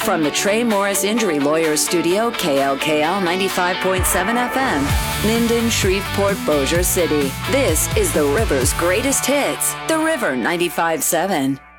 From the Trey Morris Injury Lawyers Studio, KLKL 95.7 FM, Minden, Shreveport, Bossier City. This is the River's greatest hits, The River 95.7.